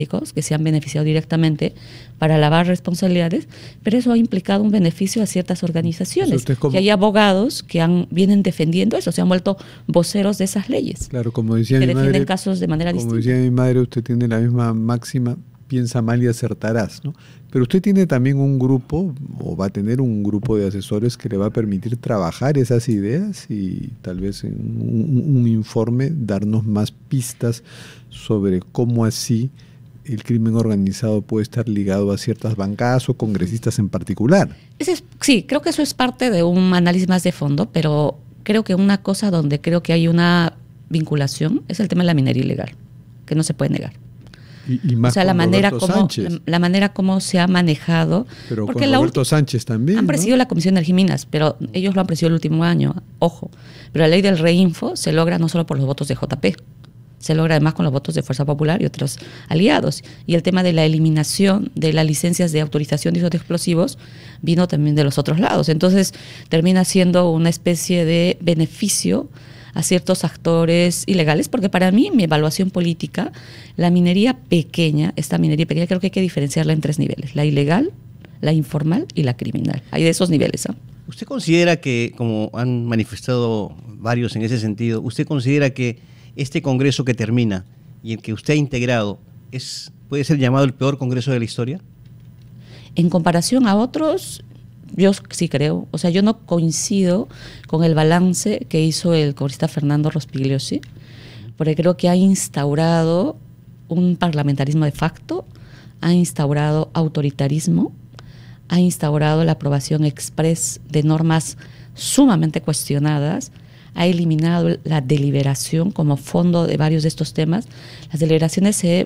que se han beneficiado directamente para lavar responsabilidades, pero eso ha implicado un beneficio a ciertas organizaciones. Y hay abogados que vienen defendiendo eso, se han vuelto voceros de esas leyes. Claro, como decía mi madre, defienden casos de manera distinta. Como decía mi madre, usted tiene la misma máxima, piensa mal y acertarás, ¿no? Pero usted tiene también un grupo, o va a tener un grupo de asesores que le va a permitir trabajar esas ideas y tal vez en un informe darnos más pistas sobre cómo así el crimen organizado puede estar ligado a ciertas bancadas o congresistas en particular. Sí, creo que eso es parte de un análisis más de fondo, pero creo que una cosa donde creo que hay una vinculación es el tema de la minería ilegal, que no se puede negar. Y más, o sea, la manera como se ha manejado. Pero porque con Roberto Sánchez también, han presidido, ¿no?, la Comisión de Energía y Minas, pero ellos lo han presidido el último año, ojo. Pero la ley del reinfo se logra no solo por los votos de JP, se logra además con los votos de Fuerza Popular y otros aliados. Y el tema de la eliminación de las licencias de autorización de uso de explosivos vino también de los otros lados. Entonces termina siendo una especie de beneficio a ciertos actores ilegales, porque para mí, mi evaluación política, la minería pequeña, esta minería pequeña, creo que hay que diferenciarla en tres niveles: la ilegal, la informal y la criminal. Hay de esos niveles, ¿eh? ¿Usted considera que, como han manifestado varios en ese sentido, usted considera que este Congreso que termina y el que usted ha integrado puede ser llamado el peor Congreso de la historia? En comparación a otros, yo sí creo. O sea, yo no coincido con el balance que hizo el congresista Fernando Rospigliosi, porque creo que ha instaurado un parlamentarismo de facto, ha instaurado autoritarismo, ha instaurado la aprobación express de normas sumamente cuestionadas, ha eliminado la deliberación como fondo de varios de estos temas. Las deliberaciones se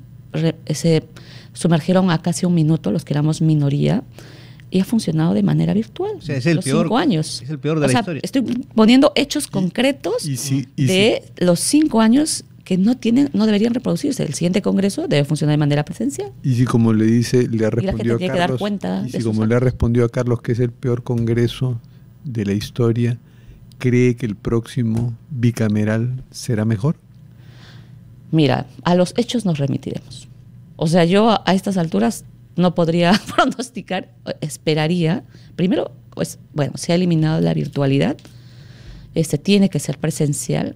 sumergieron a casi un minuto, los que éramos minoría, y ha funcionado de manera virtual. O sea, es el peor, 5 años. Es el peor de la historia. Estoy poniendo hechos concretos de los 5 años que no deberían reproducirse. El siguiente Congreso debe funcionar de manera presencial. Y si, como le dice, le ha respondido a Carlos, que dar cuenta, y si como le ha respondido a Carlos que es el peor Congreso de la historia, ¿cree que el próximo bicameral será mejor? Mira, a los hechos nos remitiremos. O sea, yo a estas alturas no podría pronosticar, esperaría. Primero, pues, bueno, se ha eliminado la virtualidad, tiene que ser presencial.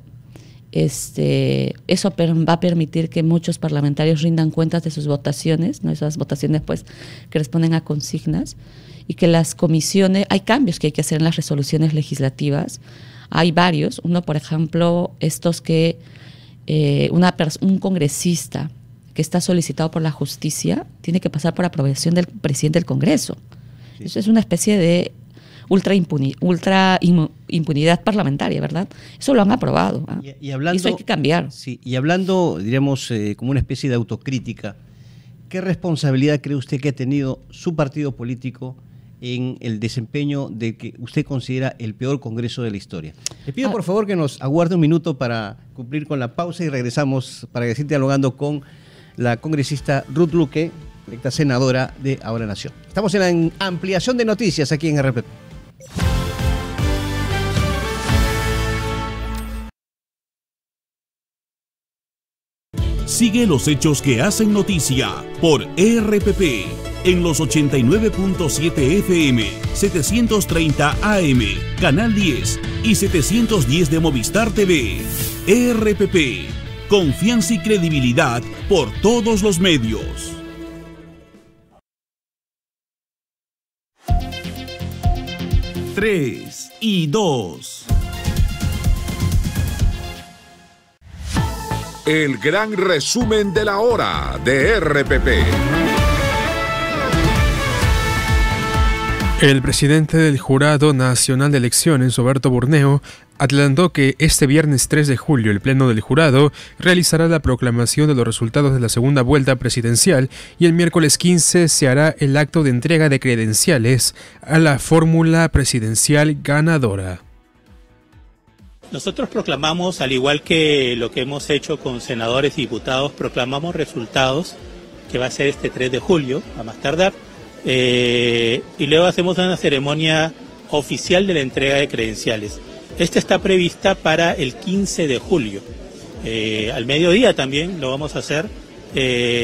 Eso va a permitir que muchos parlamentarios rindan cuentas de sus votaciones, ¿no? Esas votaciones pues que responden a consignas, y que las comisiones, hay cambios que hay que hacer en las resoluciones legislativas. Hay varios. Uno, por ejemplo, estos que un congresista que está solicitado por la justicia tiene que pasar por aprobación del presidente del Congreso. Sí. Eso es una especie de ultra impunidad parlamentaria, ¿verdad? Eso lo han aprobado. ¿Eh? Y eso hay que cambiar. Sí, y hablando, diríamos, como una especie de autocrítica, ¿qué responsabilidad cree usted que ha tenido su partido político en el desempeño de que usted considera el peor Congreso de la historia? Le pido por favor que nos aguarde un minuto para cumplir con la pausa y regresamos para seguir dialogando con la congresista Ruth Luque, electa senadora de Ahora Nación. Estamos en la ampliación de noticias aquí en RPP. Sigue los hechos que hacen noticia por RPP en los 89.7 FM, 730 AM, Canal 10 y 710 de Movistar TV. RPP, confianza y credibilidad por todos los medios. Tres y 2. El gran resumen de la hora de RPP. El presidente del Jurado Nacional de Elecciones, Roberto Burneo, adelantó que este viernes 3 de julio el Pleno del Jurado realizará la proclamación de los resultados de la segunda vuelta presidencial y el miércoles 15 se hará el acto de entrega de credenciales a la fórmula presidencial ganadora. Nosotros proclamamos, al igual que lo que hemos hecho con senadores y diputados, proclamamos resultados, que va a ser este 3 de julio, a más tardar, y luego hacemos una ceremonia oficial de la entrega de credenciales. Esta está prevista para el 15 de julio. Al mediodía también lo vamos a hacer.